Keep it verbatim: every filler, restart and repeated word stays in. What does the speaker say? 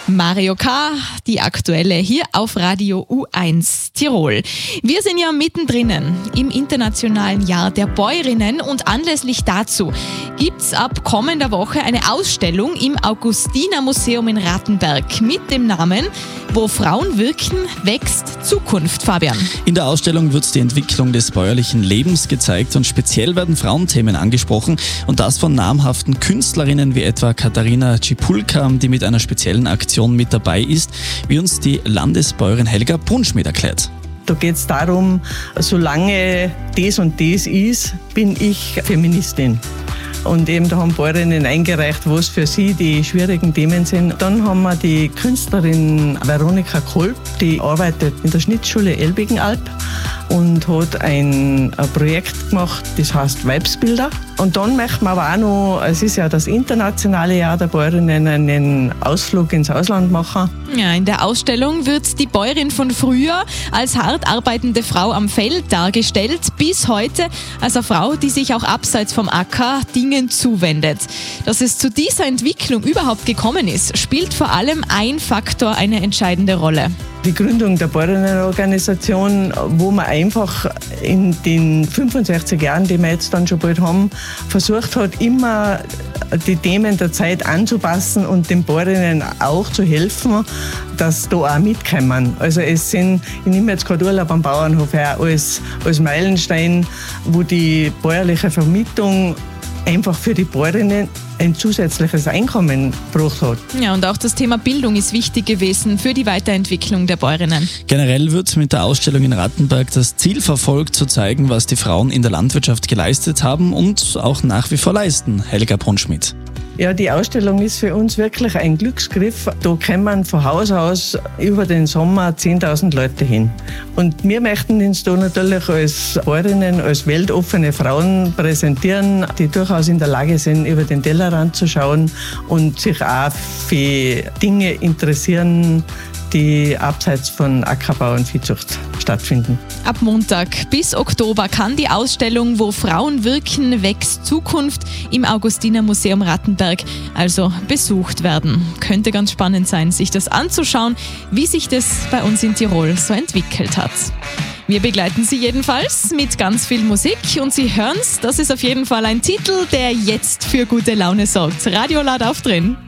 Mario K., die aktuelle hier auf Radio U eins Tirol. Wir sind ja mittendrin im internationalen Jahr der Bäuerinnen und anlässlich dazu gibt's ab kommender Woche eine Ausstellung im Augustiner-Museum in Rattenberg mit dem Namen »Wo Frauen wirken, wächst Zukunft«, Fabian. In der Ausstellung wird die Entwicklung des bäuerlichen Lebens gezeigt und speziell werden Frauenthemen angesprochen und das von namhaften Künstlerinnen wie etwa Katharina Cipulka, die mit einer speziellen Aktion mit dabei ist, wie uns die Landesbäuerin Helga Brunschmidt erklärt. Da geht es darum, solange das und das ist, bin ich Feministin. Und eben da haben Bäuerinnen eingereicht, was für sie die schwierigen Themen sind. Dann haben wir die Künstlerin Veronika Kolb, die arbeitet in der Schnittschule Elbigenalb und hat ein Projekt gemacht, das heißt Weibsbilder. Und dann möchten wir aber auch noch, es ist ja das internationale Jahr der Bäuerinnen, einen Ausflug ins Ausland machen. Ja, in der Ausstellung wird die Bäuerin von früher als hart arbeitende Frau am Feld dargestellt, bis heute als eine Frau, die sich auch abseits vom Acker Dingen zuwendet. Dass es zu dieser Entwicklung überhaupt gekommen ist, spielt vor allem ein Faktor eine entscheidende Rolle. Die Gründung der Bäuerinnenorganisation, wo man einfach in den fünfundsechzig Jahren, die wir jetzt dann schon bald haben, versucht hat, immer die Themen der Zeit anzupassen und den Bäuerinnen auch zu helfen, dass da auch mitkommen. Also es sind, ich nehme jetzt gerade Urlaub am Bauernhof her, als, als Meilenstein, wo die bäuerliche Vermietung einfach für die Bäuerinnen ein zusätzliches Einkommen gebracht hat. Ja, und auch das Thema Bildung ist wichtig gewesen für die Weiterentwicklung der Bäuerinnen. Generell wird mit der Ausstellung in Rattenberg das Ziel verfolgt, zu zeigen, was die Frauen in der Landwirtschaft geleistet haben und auch nach wie vor leisten. Helga Brunschmidt. Ja, die Ausstellung ist für uns wirklich ein Glücksgriff. Da kommen von Haus aus über den Sommer zehntausend Leute hin. Und wir möchten uns da natürlich als Bäuerinnen, als weltoffene Frauen präsentieren, die durchaus in der Lage sind, über den Tellerrand zu schauen und sich auch für Dinge interessieren, die abseits von Ackerbau und Viehzucht stattfinden. Ab Montag bis Oktober kann die Ausstellung »Wo Frauen wirken, wächst Zukunft« im Augustiner-Museum Rattenberg also besucht werden. Könnte ganz spannend sein, sich das anzuschauen, wie sich das bei uns in Tirol so entwickelt hat. Wir begleiten Sie jedenfalls mit ganz viel Musik und Sie hören's, das ist auf jeden Fall ein Titel, der jetzt für gute Laune sorgt. Radio laut auf drin.